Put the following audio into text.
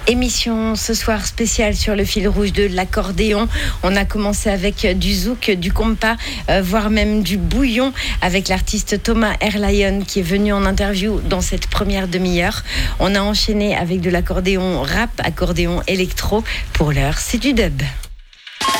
Émission ce soir spéciale sur le fil rouge de l'accordéon. On a commencé avec du zouk, du compas, voire même du bouillon avec l'artiste Thomas Erlion qui est venu en interview dans cette première demi-heure. On a enchaîné avec de l'accordéon rap, accordéon électro. Pour l'heure, c'est du dub.